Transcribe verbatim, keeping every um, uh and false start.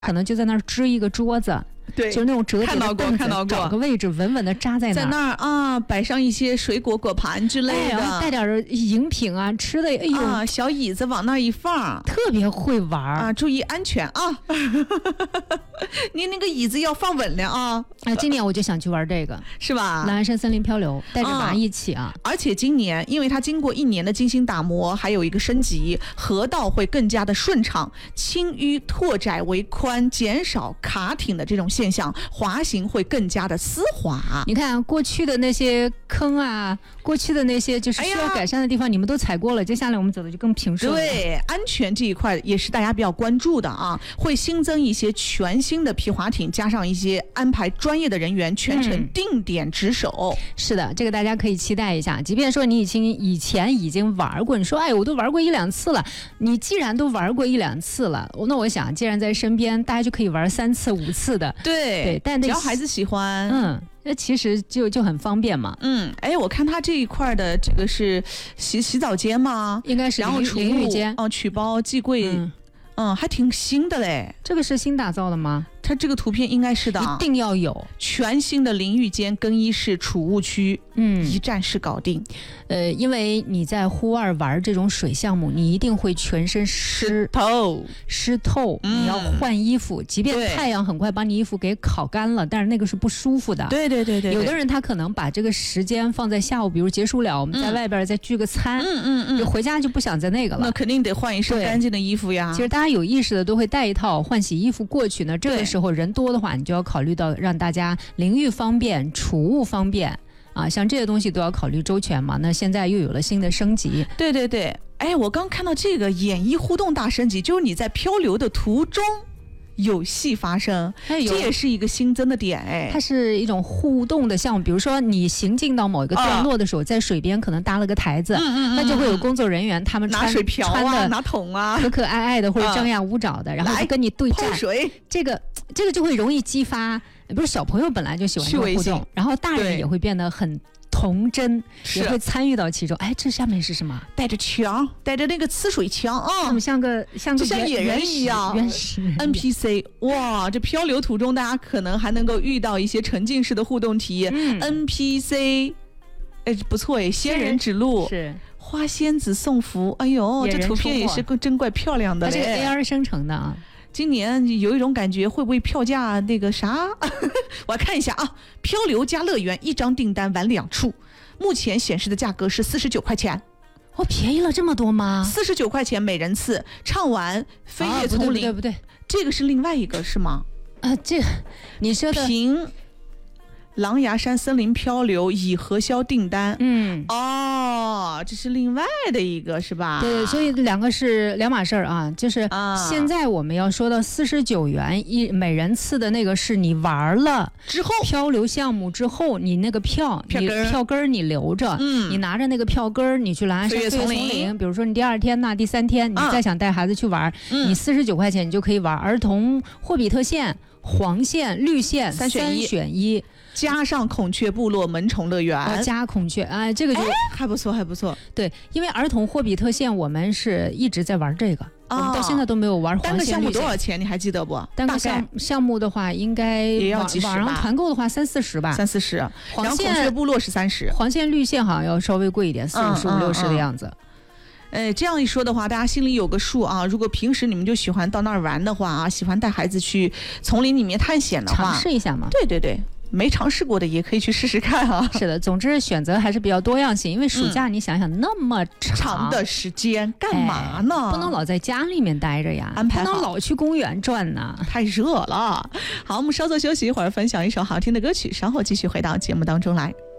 可能就在那儿支一个桌子。 对， 就是那种折叠的凳子，找个位置稳稳的扎在那儿， 在那儿啊，摆上一些水果果盘之类的， 哎、然后带点饮品啊，吃的，哎呦， 啊，小椅子往那儿一放， 特别会玩啊，注意安全啊！你那个椅子要放稳了啊！ 啊，今年我就想去玩这个， 是吧？ 狼牙山森林漂流，带着娃一起啊！ 而且今年，因为它经过一年的精心打磨，还有一个升级，河道会更加的顺畅，轻淤拓窄为宽，减少卡挺的这种现象，滑行会更加的丝滑。 你看过去的那些坑啊，过去的那些就是需要改善的地方，哎、你们都踩过了，接下来我们走的就更平顺了。 对，安全这一块也是大家比较关注的啊，会新增一些全新的皮划艇，加上一些安排专业的人员，全程定点值守。 嗯、是的，这个大家可以期待一下。即便说你已经以前已经玩过，你说哎，我都玩过一两次了，你既然都玩过一两次了，那我想既然在身边，大家就可以玩三次五次的。 对对，但只要孩子喜欢， 嗯。那其实就就很方便嘛。 嗯，哎，我看他这一块的这个是洗洗澡间吗？ 应该是， 然后淋浴间， 哦，取包、寄柜，嗯, 嗯，还挺新的嘞。 这个是新打造的吗？ 它这个图片应该是的， 一定要有全新的淋浴间、更衣室、储物区，嗯，一站式搞定。 呃，因为你在户外玩这种水项目，你一定会全身湿透， 湿透，嗯、你要换衣服，即便太阳很快把你衣服给烤干了，但是那个是不舒服的。 对对对 对, 对， 有的人他可能把这个时间放在下午，比如结束了，我们在外边再聚个餐，嗯嗯嗯，回家就不想在那个了。 那肯定得换一身干净的衣服呀。 其实大家有意识的都会带一套换洗衣服过去呢。这个时候人多的话，你就要考虑到让大家淋浴方便、储物方便啊，像这些东西都要考虑周全嘛。那现在又有了新的升级， 对对对，哎，我刚看到这个演艺互动大升级，就是你在漂流的途中有戏发生，这也是一个新增的点。哎， 它是一种互动的项目，比如说你行进到某一个段落的时候，哦、在水边可能搭了个台子，嗯嗯嗯，那就会有工作人员他们穿拿水瓢啊、 穿的拿桶啊， 可可爱爱的或者张牙舞爪的，嗯、然后就跟你对战。 水， 这个这个就会容易激发，不是小朋友本来就喜欢这种互动，然后大人也会变得很童真，也会参与到其中。哎，这下面是什么？ 带着枪，带着那个呲水枪啊， 他们像个像个就像野人一样， 原始人 N P C。哇，这漂流途中大家可能还能够遇到一些沉浸式的互动体验。嗯、N P C， 哎，不错哎，仙人指路是。 花仙子送福，哎呦，这图片也是真怪漂亮的嘞。 它这个 A R 生成的啊。 今年有一种感觉，会不会票价那个啥？我来看一下啊，漂流加乐园一张订单晚两处，目前显示的价格是四十九块钱。 哦，便宜了这么多吗？ 四十九块钱每人次，唱完飞越丛林， 对不对？ 这个是另外一个是吗？ 啊，这你说的凭狼牙山森林漂流已核销订单，嗯，哦，这是另外的一个是吧？ 对，所以两个是两码事儿啊。就是现在我们要说到四十九元一每人次的那个，是你玩了之后漂流项目之后，你那个票票根你票根儿你留着，嗯，你拿着那个票根儿，你去狼牙山飞越丛林，比如说你第二天呐、第三天，你再想带孩子去玩，嗯、你四十九块钱你就可以玩儿童霍比特线、黄线、绿线三选一。 三选一加上孔雀部落萌宠乐园， 哦、加孔雀，哎，这个就、 哎、还不错，还不错。 对，因为儿童霍比特线，我们是一直在玩这个，哦、我们到现在都没有玩黄线。单个项目多少钱？你还记得不？ 单个项项目的话，应该也要几十吧。 网上团购的话，三四十吧， 三四十。 黄线孔雀部落是三十， 黄线绿线好像要稍微贵一点，四五十、五六十的样子。 哎，这样一说的话，大家心里有个数啊。如果平时你们就喜欢到那儿玩的话啊，喜欢带孩子去丛林里面探险的话， 尝试一下嘛。 对对对。没尝试过的也可以去试试看啊。 是的，总之选择还是比较多样性，因为暑假你想想那么长、嗯、 长的时间干嘛呢、 哎？不能老在家里面待着呀， 安排好不能老去公园转呢， 太热了。好，我们稍作休息一会儿，分享一首好听的歌曲，稍后继续回到节目当中来。